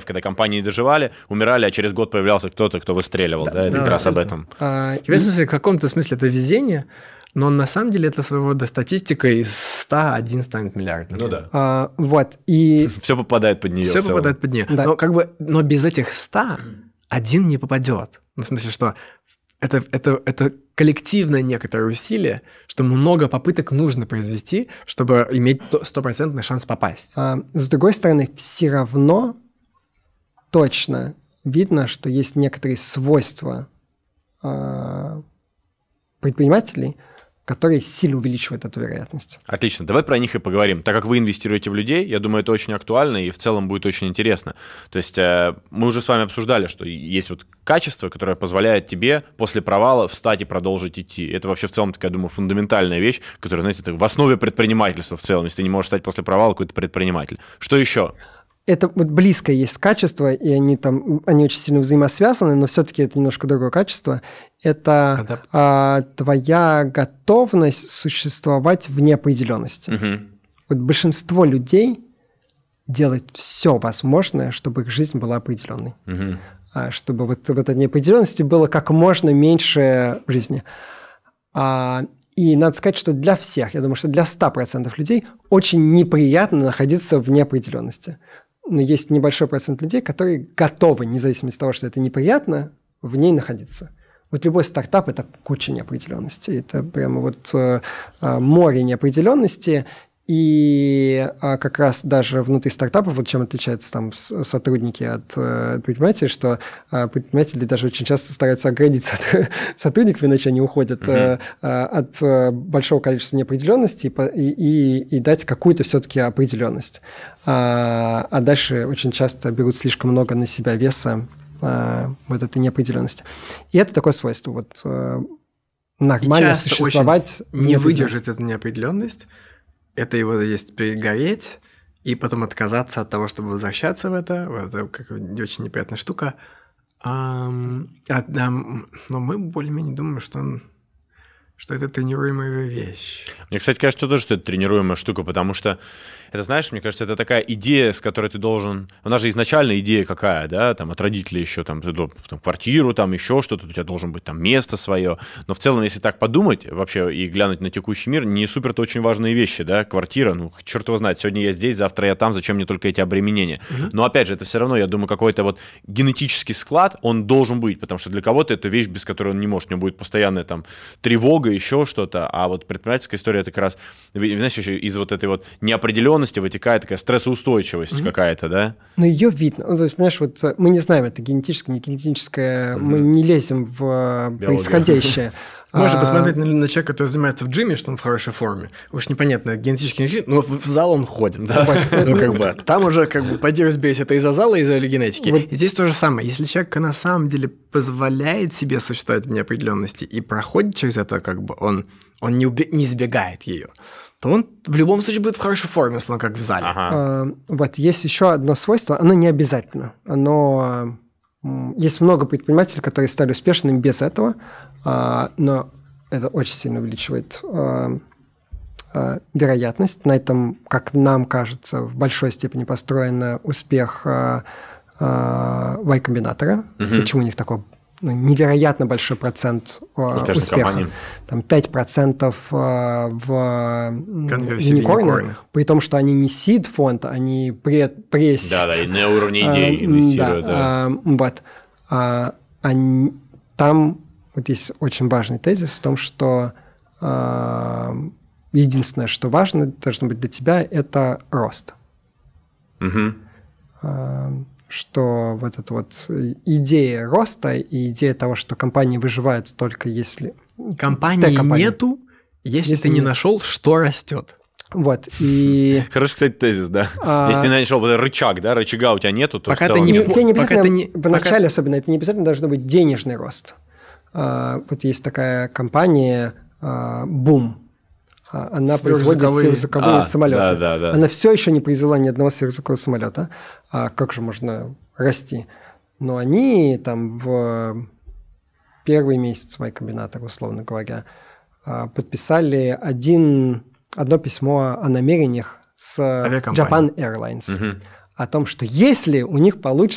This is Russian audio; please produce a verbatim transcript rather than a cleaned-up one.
когда компании доживали, умирали, а через год появлялся кто-то, кто выстреливал. Да, да, это да, как раз об этом. А, в смысле, в каком-то смысле это везение, но на самом деле это своего рода статистика, из ста один станет миллиардом. Ну да. А, вот, и... Все попадает под нее. Все попадает под нее. Да. Но, как бы, но без этих ста один не попадет. Ну, в смысле, что это, это, это коллективное некоторое усилие, что много попыток нужно произвести, чтобы иметь стопроцентный шанс попасть. А, с другой стороны, все равно точно видно, что есть некоторые свойства а, предпринимателей, которые сильно увеличивают эту вероятность. Отлично, давай про них и поговорим. Так как вы инвестируете в людей, я думаю, это очень актуально и в целом будет очень интересно. То есть э, мы уже с вами обсуждали, что есть вот качество, которое позволяет тебе после провала встать и продолжить идти. Это вообще в целом такая, думаю, фундаментальная вещь, которая, знаете, так, в основе предпринимательства в целом. Если ты не можешь стать после провала, какой-то предприниматель. Что еще? Это вот близкое есть качество, и они там, они очень сильно взаимосвязаны, но все-таки это немножко другое качество. Это а, твоя готовность существовать в неопределенности. Угу. Вот большинство людей делает все возможное, чтобы их жизнь была определенной. Угу. А, чтобы вот в этой неопределенности было как можно меньше жизни. А, и надо сказать, что для всех, я думаю, что для ста процентов людей очень неприятно находиться в неопределенности. Но есть небольшой процент людей, которые готовы, независимо от того, что это неприятно, в ней находиться. Вот любой стартап – это куча неопределенности. Это прямо вот э, море неопределенности. И а, как раз даже внутри стартапов, вот чем отличаются там сотрудники от, от предпринимателей, что а, предприниматели даже очень часто стараются оградиться от сотрудников, иначе они уходят mm-hmm. а, от а, большого количества неопределенности и, и, и дать какую-то все-таки определенность. А, а дальше очень часто берут слишком много на себя веса а, вот этой неопределенности. И это такое свойство. Вот, а, нормально существовать. Не выдержит эту неопределенность. Это его есть перегореть, и потом отказаться от того, чтобы возвращаться в это. Это как очень неприятная штука. А, а, да, но мы более-менее думаем, что, он, что это тренируемая вещь. Мне, кстати, кажется тоже, что это тренируемая штука, потому что это, знаешь, мне кажется, это такая идея, с которой ты должен... У нас же изначально идея какая, да, там, от родителей еще, там, ты там, квартиру, там, еще что-то, у тебя должен быть там место свое. Но в целом, если так подумать вообще и глянуть на текущий мир, не супер-то очень важные вещи, да, квартира, ну, черт его знает, сегодня я здесь, завтра я там, зачем мне только эти обременения? Mm-hmm. Но, опять же, это все равно, я думаю, какой-то вот генетический склад, он должен быть, потому что для кого-то это вещь, без которой он не может, у него будет постоянная там тревога, еще что-то, а вот предпринимательская история, это как раз, знаешь, еще из вот этой вот неопределенности вытекает такая стрессоустойчивость mm-hmm. какая-то, да? Но ее видно. Ну, то есть, понимаешь, вот мы не знаем, это генетическое, не генетическое, mm-hmm. мы не лезем в Биология. Происходящее. Можно а... посмотреть на, на человека, который занимается в джиме, что он в хорошей форме. Уж непонятно, генетически не но в зал он ходит. Да? Ну, как бы, там уже, как бы, пойди разберись, это из-за зала, из-за генетики. Вот. И здесь то же самое. Если человек на самом деле позволяет себе существовать в неопределенности и проходит через это, как бы, он, он не, уби- не избегает ее, то он в любом случае будет в хорошей форме, если он как в зале. Ага. А, вот, есть еще одно свойство, оно не обязательно. Оно... Есть много предпринимателей, которые стали успешными без этого, а, но это очень сильно увеличивает а, а, вероятность. На этом, как нам кажется, в большой степени построен успех а, а, Y-комбинатора. Угу. Почему у них такой ну, невероятно большой процент а, успеха. Компания. Там пять процентов а, в юникорне, при том, что они не сид-фонд, они пред, пресс... Да, да, и на уровне идей а, инвестируют. Да, да. А, вот. А, они, там вот есть очень важный тезис в том, что а, единственное, что важно, должно быть для тебя, это рост. Угу. А, что вот эта вот идея роста и идея того, что компании выживают только если... Компании компания. Нету, если, если ты не нет. нашел, что растет. Вот, и... Хороший, кстати, тезис, да. А... Если ты нашел вот рычаг, да, рычага у тебя нету, то пока в целом... Ты не... Тебе не обязательно, ты не... в начале пока... особенно, это не обязательно должно быть денежный рост. А, вот есть такая компания а, Boom. Она производит сверхзвуковые а, самолеты. Да, да, да. Она все еще не произвела ни одного сверхзвукового самолета. А как же можно расти? Но они там в первый месяц Y-комбинатора, условно говоря, подписали один, одно письмо о намерениях с Japan Airlines. Угу. О том, что если у них получится